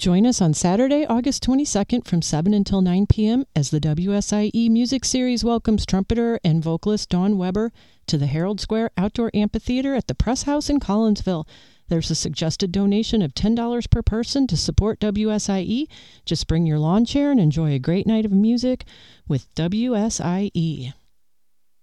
Join us on Saturday, August 22nd from 7 until 9 p.m. as the WSIE Music Series welcomes trumpeter and vocalist Dawn Weber to the Herald Square Outdoor Amphitheater at the Press House in Collinsville. There's a suggested donation of $10 per person to support WSIE. Just bring your lawn chair and enjoy a great night of music with WSIE.